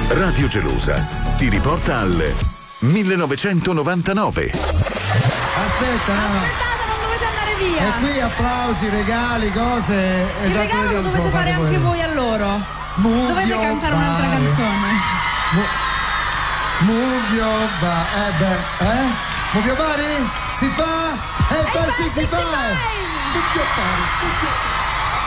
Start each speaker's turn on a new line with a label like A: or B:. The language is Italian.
A: Radio Gelosa ti riporta al 1999.
B: Aspettate,
C: non dovete andare via.
B: E qui applausi, regali, cose.
C: Il regalo lo dovete fare anche voi a loro. Dovete cantare un'altra canzone.
B: Move your body. Move your body? Si fa? E per 65! Move your body.